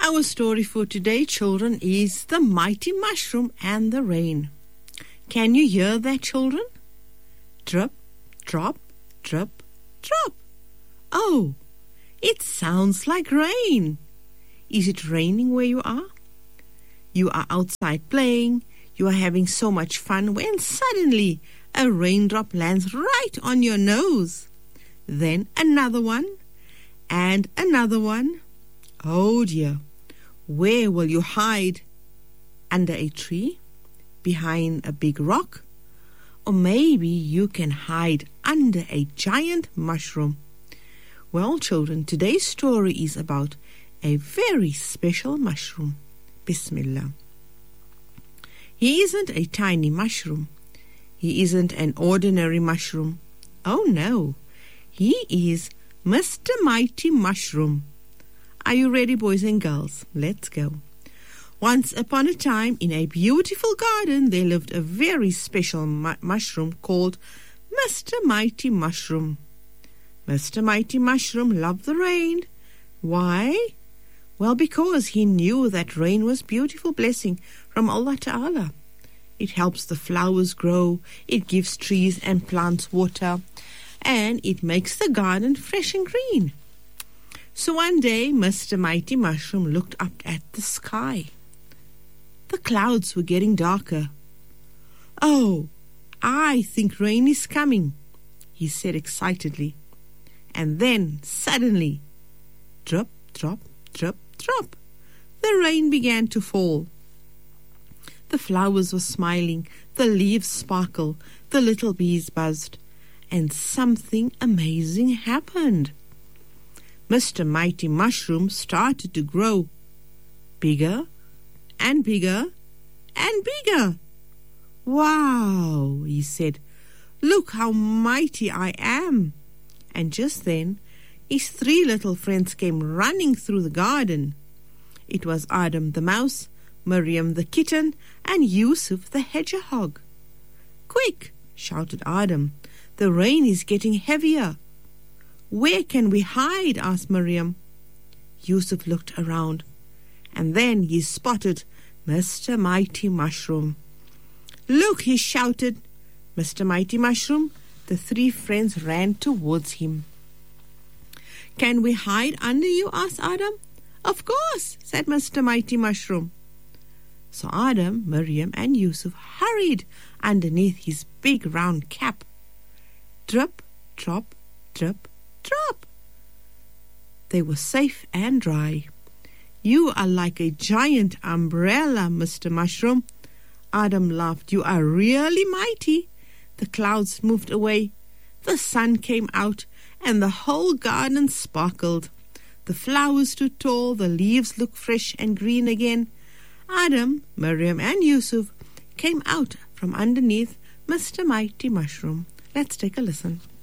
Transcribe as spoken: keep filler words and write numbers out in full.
Our story for today, children, is The Mighty Mushroom and the Rain. Can you hear that, children? Drip, drop, drip, drop. Oh, it sounds like rain. Is it raining where you are? You are outside playing. You are having so much fun when suddenly a raindrop lands right on your nose. Then another one and another one. Oh dear, where will you hide? Under a tree? Behind a big rock? Or maybe you can hide under a giant mushroom. Well, children, today's story is about a very special mushroom. Bismillah. He isn't a tiny mushroom. He isn't an ordinary mushroom. Oh no, he is Mister Mighty Mushroom. Are you ready, boys and girls? Let's go. Once upon a time, in a beautiful garden, there lived a very special mu- mushroom called Mister Mighty Mushroom. Mister Mighty Mushroom loved the rain. Why? Well, because he knew that rain was a beautiful blessing from Allah Ta'ala. It helps the flowers grow, it gives trees and plants water, and it makes the garden fresh and green. So one day, Mister Mighty Mushroom looked up at the sky. The clouds were getting darker. "Oh, I think rain is coming," he said excitedly. And then, suddenly, drop, drop, drop, drop, the rain began to fall. The flowers were smiling, the leaves sparkled, the little bees buzzed, and something amazing happened. Mister Mighty Mushroom started to grow bigger and bigger and bigger. "Wow," he said, "look how mighty I am." And just then, his three little friends came running through the garden. It was Adam the mouse, Miriam the kitten, and Yusuf the hedgehog. "Quick," shouted Adam, "the rain is getting heavier." "Where can we hide?" asked Miriam. Yusuf looked around, and then he spotted Mister Mighty Mushroom. "Look," he shouted, "Mister Mighty Mushroom." The three friends ran towards him. "Can we hide under you?" asked Adam. "Of course," said Mister Mighty Mushroom. So Adam, Miriam, and Yusuf hurried underneath his big round cap. Drip, drop, drip, drop. They were safe and dry. "You are like a giant umbrella, Mister Mushroom." Adam laughed. "You are really mighty." The clouds moved away. The sun came out, and the whole garden sparkled. The flowers stood tall, the leaves looked fresh and green again. Adam, Miriam, and Yusuf came out from underneath Mister Mighty Mushroom. Let's take a listen.